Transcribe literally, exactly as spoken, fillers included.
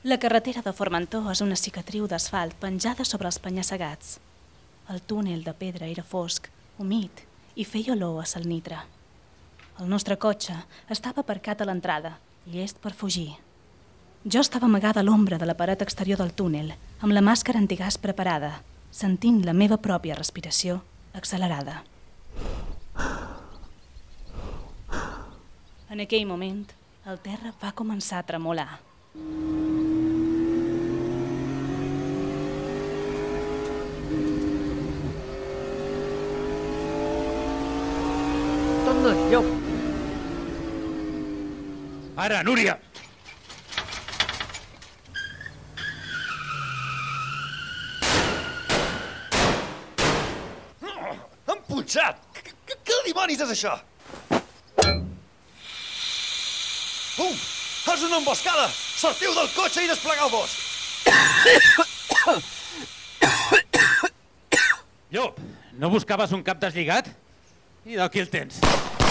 La carretera de Formentor és una cicatriu d'asfalt penjada sobre els penya-segats. El túnel de pedra era fosc, humit i feia olor a salnitre. El nostre cotxe estava aparcat a l'entrada, llest per fugir. Jo estava amagada a l'ombra de la paret exterior del túnel, amb la màscara antigàs preparada, sentint la meva pròpia respiració accelerada. En aquell moment, el terra va començar a tremolar. Torna, llop! Ara, Núria! Empunxat! Què, què dimonis és això? Bum! És una emboscada! Sortiu del cotxe i desplegueu-vos! Llop, no buscaves un cap deslligat? I d'aquí el tens.